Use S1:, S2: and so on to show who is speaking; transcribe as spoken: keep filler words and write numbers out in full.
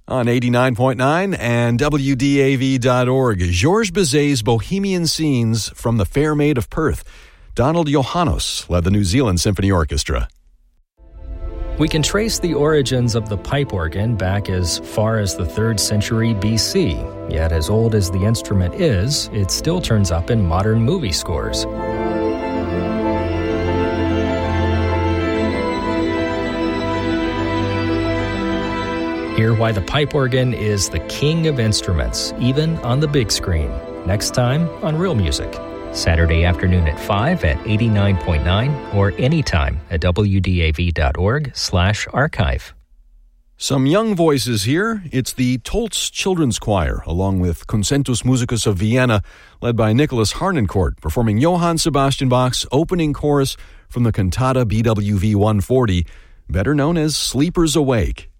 S1: On eighty-nine point nine and W D A V dot org, Georges Bizet's Bohemian Scenes from the Fair Maid of Perth. Donald Johannes led the New Zealand Symphony Orchestra.
S2: We can trace the origins of the pipe organ back as far as the third century B C, yet as old as the instrument is, it still turns up in modern movie scores. Hear why the pipe organ is the king of instruments, even on the big screen. Next time on Real Music. Saturday afternoon at five at eighty-nine point nine or anytime at W D A V dot org slash archive.
S1: Some young voices here. It's the Tolz Children's Choir, along with Concentus Musicus of Vienna, led by Nicholas Harnoncourt, performing Johann Sebastian Bach's opening chorus from the cantata B W V one forty, better known as Sleepers Awake.